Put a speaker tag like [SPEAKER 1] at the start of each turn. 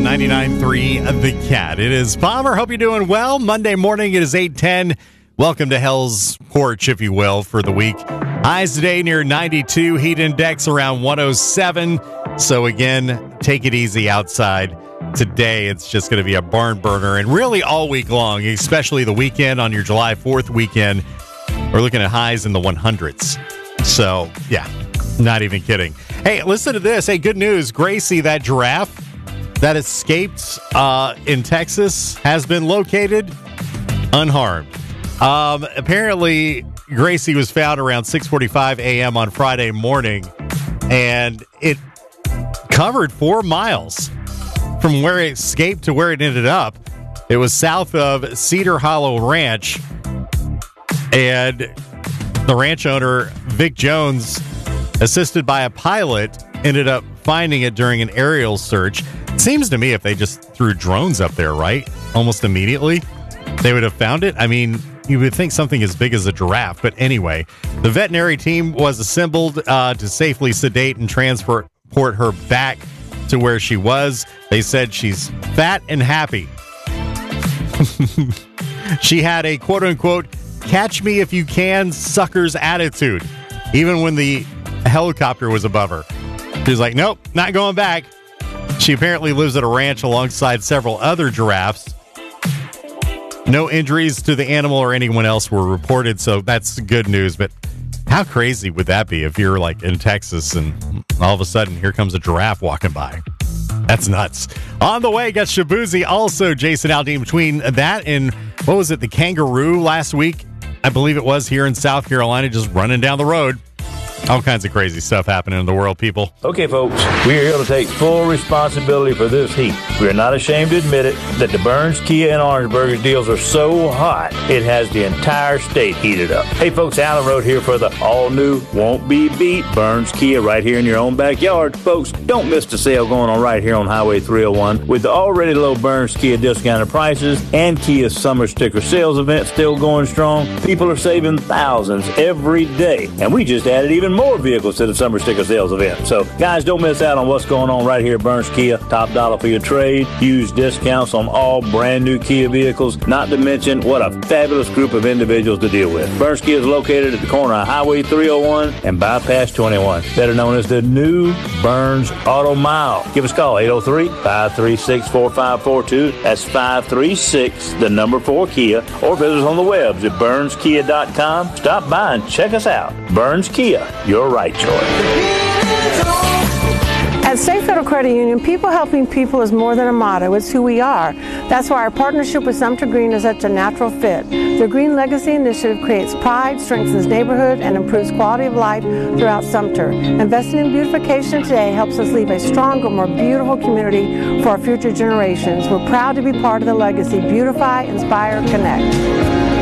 [SPEAKER 1] 99.3 The Cat. It is Palmer. Hope you're doing well. Monday morning, it is 8:10. Welcome to Hell's Porch, if you will, for the week. Highs today near 92. Heat index around 107. So again, take it easy outside. Today, it's just going to be a barn burner. And really all week long, especially the weekend on your July 4th weekend, we're looking at highs in the 100s. So, yeah, not even kidding. Hey, listen to this. Hey, good news. Gracie, that giraffe that escaped in Texas, has been located unharmed. Apparently, Gracie was found around 6:45 a.m. on Friday morning, and it covered 4 miles from where it escaped to where it ended up. It was south of Cedar Hollow Ranch, and the ranch owner, Vic Jones, assisted by a pilot, ended up finding it during an aerial search. It seems to me if they just threw drones up there, right, almost immediately, they would have found it. I mean, you would think something as big as a giraffe. But anyway, the veterinary team was assembled to safely sedate and transport her back to where she was. They said she's fat and happy. She had a quote-unquote catch me if you can suckers attitude, even when the helicopter was above her. She was like, nope, not going back. She apparently lives at a ranch alongside several other giraffes. No injuries to the animal or anyone else were reported, so that's good news. But how crazy would that be if you're like in Texas and all of a sudden here comes a giraffe walking by? That's nuts. On the way, got Shabuzi, also Jason Aldean. Between that and, what was it, the kangaroo last week? I believe it was, here in South Carolina, just running down the road. All kinds of crazy stuff happening in the world, people.
[SPEAKER 2] Okay, folks, we are here to take full responsibility for this heat. We are not ashamed to admit it that the Burns, Kia, and Orangeburger deals are so hot, it has the entire state heated up. Hey, folks, Allen Road here for the all-new, won't-be-beat Burns, Kia right here in your own backyard. Folks, don't miss the sale going on right here on Highway 301. With the already low Burns, Kia discounted prices and Kia's summer sticker sales event still going strong, people are saving thousands every day. And we just added even more vehicles to the summer sticker sales event. So, guys, don't miss out on what's going on right here at Burns Kia. Top dollar for your trade. Huge discounts on all brand new Kia vehicles. Not to mention what a fabulous group of individuals to deal with. Burns Kia is located at the corner of Highway 301 and Bypass 21. Better known as the new Burns Auto Mile. Give us a call, 803-536-4542. That's 536, the number 4 Kia. Or visit us on the webs at burnskia.com. Stop by and check us out. Burns Kia. Your right choice.
[SPEAKER 3] At State Federal Credit Union, people helping people is more than a motto. It's who we are. That's why our partnership with Sumter Green is such a natural fit. The Green Legacy Initiative creates pride, strengthens neighborhood, and improves quality of life throughout Sumter. Investing in beautification today helps us leave a stronger, more beautiful community for our future generations. We're proud to be part of the legacy. Beautify, inspire, connect.